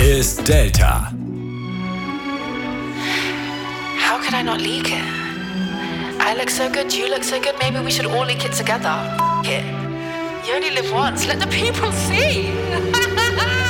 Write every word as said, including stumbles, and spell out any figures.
ist Delta. How could I not leak it? I look so good, you look so good, maybe we should all leak it together. F- it. You only live once, let the people see.